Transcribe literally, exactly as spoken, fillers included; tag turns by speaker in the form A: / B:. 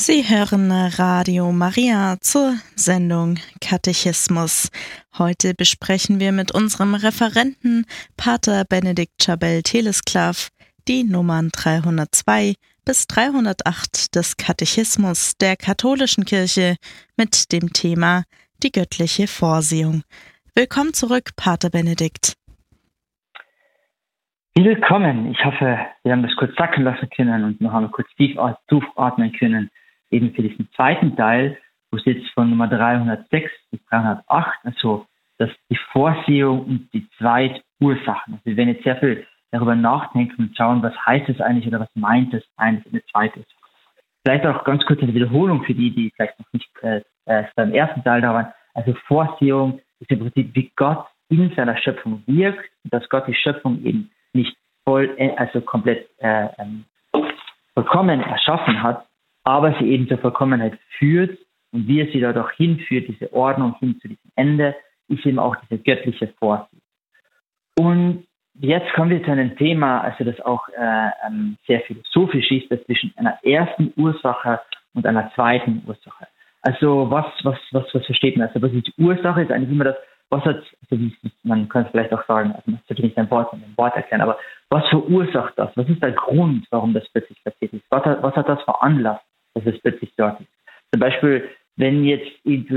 A: Sie hören Radio Maria zur Sendung Katechismus. Heute besprechen wir mit unserem Referenten Pater Benedikt Schabell-Telesklav die Nummern dreihundertzwei bis dreihundertacht des Katechismus der katholischen Kirche mit dem Thema die göttliche Vorsehung. Willkommen zurück, Pater Benedikt.
B: Willkommen. Ich hoffe, wir haben das kurz sacken lassen können und wir haben kurz tief atmen können, eben für diesen zweiten Teil, wo es jetzt von Nummer dreihundertsechs bis dreihundertacht, also das die Vorsehung und die Zweitursachen. Also wir werden jetzt sehr viel darüber nachdenken und schauen, was heißt das eigentlich oder was meint das eigentlich in der zweiten. Vielleicht auch ganz kurz eine Wiederholung für die, die vielleicht noch nicht äh, beim ersten Teil da waren. Also Vorsehung ist im Prinzip, wie Gott in seiner Schöpfung wirkt, dass Gott die Schöpfung eben nicht voll, also komplett äh, ähm, vollkommen erschaffen hat, aber sie eben zur Vollkommenheit führt und wie er sie dadurch hinführt, diese Ordnung hin zu diesem Ende, ist eben auch diese göttliche Vorsehung. Und jetzt kommen wir zu einem Thema, also das auch äh, ähm, sehr philosophisch ist, das zwischen einer ersten Ursache und einer zweiten Ursache. Also was, was, was, was versteht man? Also was ist die Ursache? Ist eigentlich immer das, was hat, also man kann es vielleicht auch sagen, also man sollte nicht ein Wort mit einem Wort erklären, aber was verursacht das? Was ist der Grund, warum das plötzlich passiert ist? Was hat, was hat das veranlasst, dass es plötzlich dort ist? Zum Beispiel, wenn jetzt